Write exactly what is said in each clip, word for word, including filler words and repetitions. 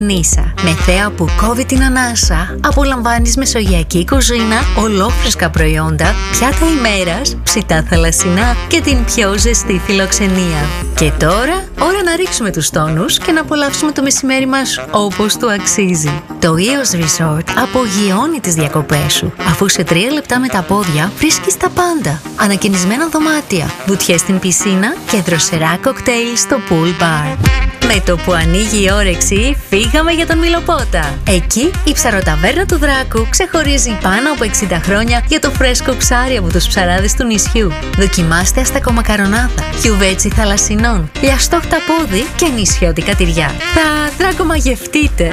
Νίσα. Με θέα που κόβει την ανάσα, απολαμβάνεις μεσογειακή κουζίνα, ολόφρεσκα προϊόντα, πιάτα ημέρας, ψητά θαλασσινά και την πιο ζεστή φιλοξενία. Και τώρα, ώρα να ρίξουμε τους τόνους και να απολαύσουμε το μεσημέρι μας όπως του αξίζει. Το Eos Resort απογειώνει τις διακοπές σου, αφού σε τρία λεπτά με τα πόδια βρίσκεις τα πάντα. Ανακαινισμένα δωμάτια, βουτιές στην πισίνα και δροσερά κοκτέιλ στο pool bar. Με το που ανοίγει η όρεξη, φύγαμε για τον Μιλοπότα. Εκεί η ψαροταβέρνα του Δράκου ξεχωρίζει πάνω από εξήντα χρόνια για το φρέσκο ψάρι από τους ψαράδες του νησιού. Δοκιμάστε αστακομακαρονάδα, κιουβέτσι θαλασσινών, λιαστό χταπόδι και νησιώτικα τυριά. Θα δρακομαγευτείτε!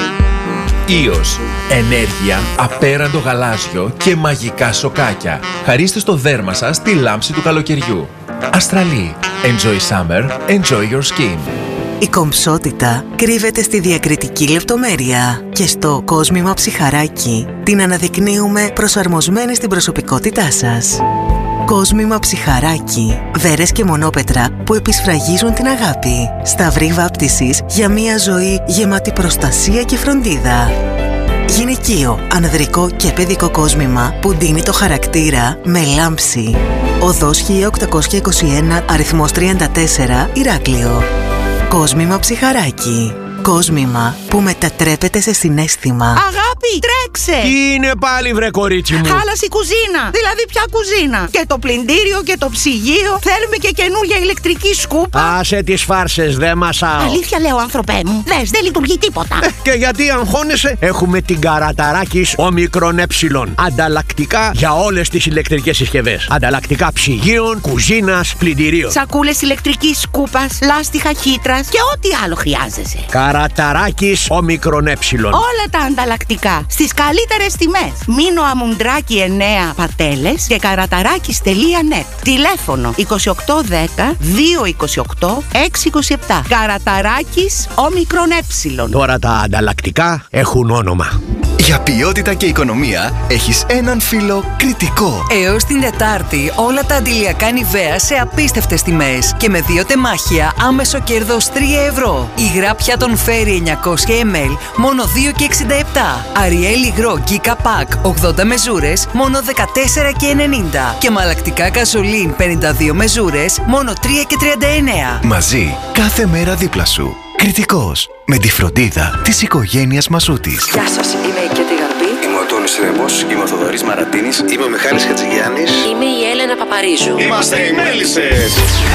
Eos. Ενέργεια, απέραντο γαλάζιο και μαγικά σοκάκια. Χαρίστε στο δέρμα σας τη λάμψη του καλοκαιριού. Αστραλή. Enjoy summer, enjoy your skin. Η κομψότητα κρύβεται στη διακριτική λεπτομέρεια και στο κόσμημα ψυχαράκι την αναδεικνύουμε προσαρμοσμένη στην προσωπικότητά σας. Κόσμημα ψυχαράκι, βέρες και μονόπετρα που επισφραγίζουν την αγάπη. Σταυρή βάπτισης για μια ζωή γεμάτη προστασία και φροντίδα. Γυναικείο, ανδρικό και παιδικό κόσμημα που ντύνει το χαρακτήρα με λάμψη. Οδός χίλια οκτακόσια είκοσι ένα, αριθμός τριάντα τέσσερα, Ηράκλειο. Κόσμημα ψυχαράκι. Κόσμημα που μετατρέπεται σε συναίσθημα. Αγάπη, τρέξε! Τι είναι πάλι, βρε κορίτσι μου? Χάλασε η κουζίνα. Δηλαδή, ποια κουζίνα? Και το πλυντήριο και το ψυγείο. Θέλουμε και καινούργια ηλεκτρική σκούπα. Άσε τις φάρσες, δε μασάω. Αλήθεια λέω, άνθρωπέ μου. Δες, δεν λειτουργεί τίποτα. Ε, και γιατί αγχώνεσαι? Έχουμε την Καραταράκης Ομικρον Έψιλον. Ανταλλακτικά για όλες τις ηλεκτρικές συσκευές. Ανταλλακτικά ψυγείων, κουζίνας, πλυντηρίων. Σακούλες ηλεκτρικής σκούπας, λάστιχα χύτρας και ό,τι άλλο χρειάζεσαι. Καραταράκης Ομικρον Έψιλον. Όλα τα ανταλλακτικά στις καλύτερες τιμές. Μήνο Αμουντράκη εννέα Πατέλες και καραταράκης τελεία νετ. Τηλέφωνο είκοσι οκτώ δέκα δύο είκοσι οκτώ έξι είκοσι επτά. Καραταράκης Ομικρον Έψιλον. Τώρα τα ανταλλακτικά έχουν όνομα. Για ποιότητα και οικονομία έχεις έναν φίλο Κριτικό. Έως την Τετάρτη όλα τα αντιλιακά Νιβαία σε απίστευτες τιμές και με δύο τεμάχια άμεσο κέρδος τρία ευρώ. Η γράπια των Φέρι εννιακόσια μιλιλίτρα μόνο δύο και εξήντα επτά. Αριέλ υγρό Γκίκα Πακ ογδόντα μεζούρες μόνο δεκατέσσερα και ενενήντα. Και μαλακτικά καζολίν πενήντα δύο μεζούρες μόνο τρία και τριάντα εννέα. Μαζί κάθε μέρα δίπλα σου. Κριτικός. Με τη φροντίδα της οικογένειας Μασούτης. Γεια σας, είμαι η Κέτη Γαρμπή. Είμαι ο Τόνης Ρεμός, είμαι ο Θοδωρής Μαρατίνης. Είμαι ο Μιχάλης Χατζηγιάννης. Είμαι η Έλενα Παπαρίζου. Είμαστε οι Μέλισσες.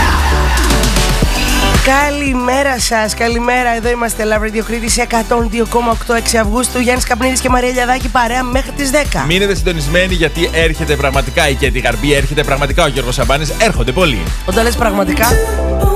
Καλημέρα σας, καλημέρα. Εδώ είμαστε Love Radio Κρήτης εκατόν δύο κόμμα οκτώ, έξι Αυγούστου. Γιάννης Καπνίδης και Μαρία Λιαδάκη παρέα μέχρι τις δέκα. Μείνετε συντονισμένοι γιατί έρχεται πραγματικά η Κέτη Γαρμπή, έρχεται πραγματικά ο Γιώργος Σαμπάνης, έρχονται πολλοί. Όταν λες πραγματικά.